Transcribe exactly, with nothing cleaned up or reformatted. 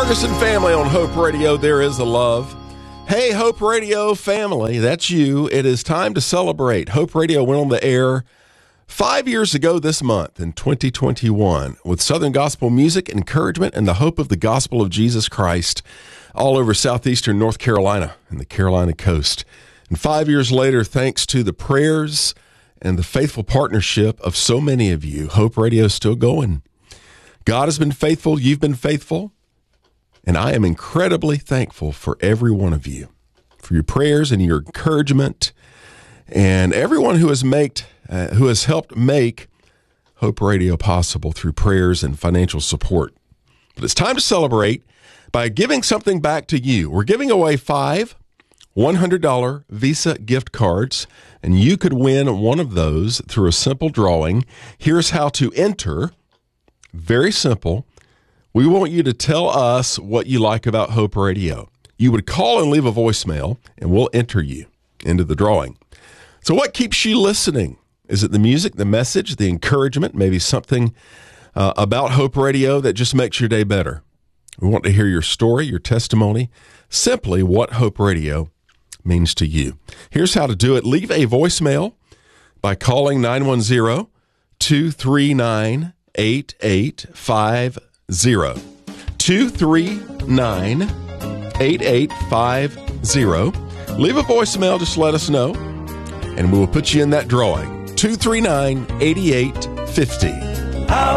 Ferguson family on Hope Radio, there is a love. Hey, Hope Radio family, that's you. It is time to celebrate. Hope Radio went on the air five years ago this month in twenty twenty-one with Southern gospel music, encouragement, and the hope of the gospel of Jesus Christ all over southeastern North Carolina and the Carolina coast. And five years later, thanks to the prayers and the faithful partnership of so many of you, Hope Radio is still going. God has been faithful. You've been faithful. And I am incredibly thankful for every one of you, for your prayers and your encouragement, and everyone who has made, uh, who has helped make Hope Radio possible through prayers and financial support. But it's time to celebrate by giving something back to you. We're giving away five one hundred dollars Visa gift cards, and you could win one of those through a simple drawing. Here's how to enter. Very simple. We want you to tell us what you like about Hope Radio. You would call and leave a voicemail, and we'll enter you into the drawing. So what keeps you listening? Is it the music, the message, the encouragement, maybe something uh, about Hope Radio that just makes your day better? We want to hear your story, your testimony, simply what Hope Radio means to you. Here's how to do it. Leave a voicemail by calling nine one zero, two three nine, eight eight five zero. two three nine, eight eight five zero. Leave a voicemail, just let us know, and we will put you in that drawing. two three nine, eight eight five zero.